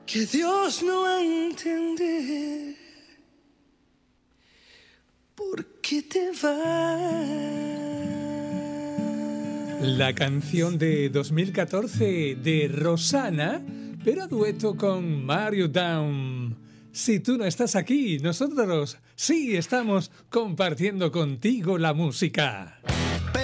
que Dios no va a entender por qué te vas. La canción de 2014 de Rosana, pero a dueto con Mario Down. Si tú no estás aquí, nosotros sí estamos compartiendo contigo la música.